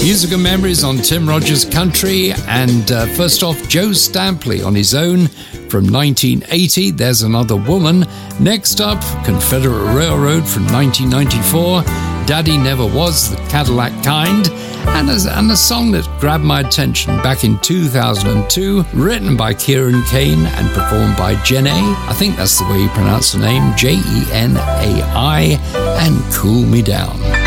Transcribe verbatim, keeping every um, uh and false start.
Musical memories on Tim Rogers Country, and uh, first off, Joe Stampley on his own from nineteen eighty, There's Another Woman. Next up, Confederate Railroad from nineteen ninety-four, Daddy Never Was the Cadillac Kind, and a, and a song that grabbed my attention back in two thousand two, written by Kieran Kane and performed by Jenai. I think that's the way you pronounce the name, J E N A I, and Cool Me Down.